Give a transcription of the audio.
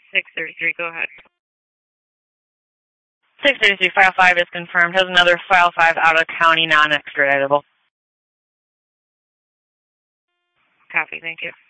633, go ahead. 633, file 5 is confirmed. Has another file 5 out of county, non-extraditable. Copy, thank you.